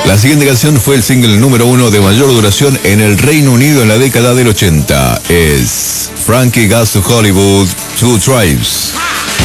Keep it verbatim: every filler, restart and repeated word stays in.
La siguiente canción fue el single número uno de mayor duración en el Reino Unido en la década del ochenta. Es Frankie Goes to Hollywood, Two Tribes.